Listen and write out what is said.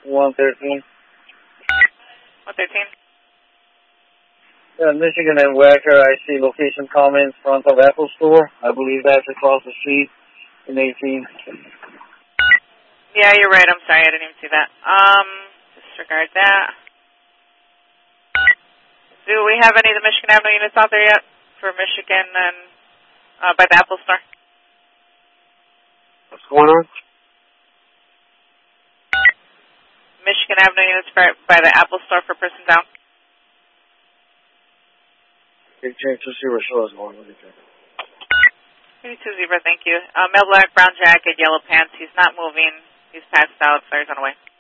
113. 113. Michigan and Wacker, I see location comments front of Apple Store. I believe that's across the street in 18. Yeah, you're right. I'm sorry. I didn't even see that. Disregard that. Do we have any of the Michigan Avenue units out there yet for Michigan and by the Apple Store? What's going on? Michigan Avenue units by the Apple Store for person down. Big change to see where show is going. What do you think? 32 Zebra, thank you. Male black, brown jacket, yellow pants. He's not moving. He's passed out, so he's on the way.